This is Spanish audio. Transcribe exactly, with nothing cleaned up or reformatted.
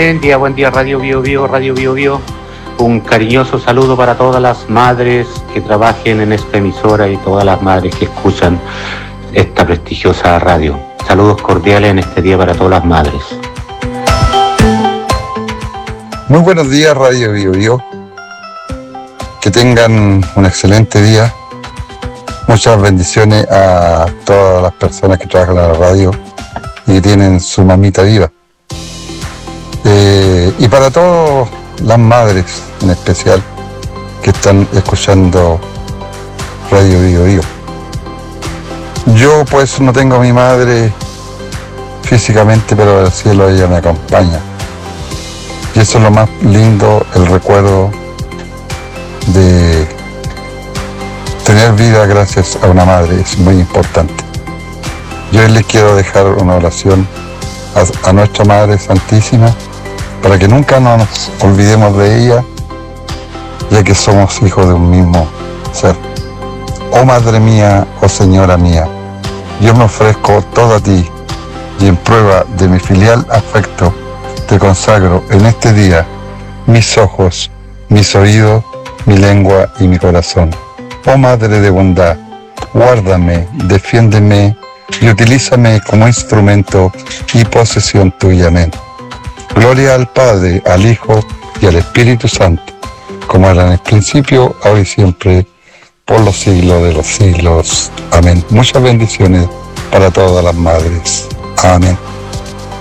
Buen día, buen día, Radio Bio Bio, Radio Bio Bio. Un cariñoso saludo para todas las madres que trabajen en esta emisora y todas las madres que escuchan esta prestigiosa radio. Saludos cordiales en este día para todas las madres. Muy buenos días, Radio Bio Bio. Que tengan un excelente día. Muchas bendiciones a todas las personas que trabajan en la radio y que tienen su mamita viva. Eh, y para todas las madres en especial que están escuchando Radio Bio Bio. Yo pues no tengo a mi madre físicamente, pero al cielo ella me acompaña. Y eso es lo más lindo, el recuerdo de tener vida gracias a una madre, es muy importante. Yo les quiero dejar una oración a, a nuestra Madre Santísima, para que nunca nos olvidemos de ella, ya que somos hijos de un mismo ser. Oh Madre mía, oh Señora mía, yo me ofrezco todo a ti, y en prueba de mi filial afecto, te consagro en este día mis ojos, mis oídos, mi lengua y mi corazón. Oh Madre de bondad, guárdame, defiéndeme y utilízame como instrumento y posesión tuya. Amén. Gloria al Padre, al Hijo y al Espíritu Santo, como era en el principio, ahora y siempre, por los siglos de los siglos. Amén. Muchas bendiciones para todas las madres. Amén.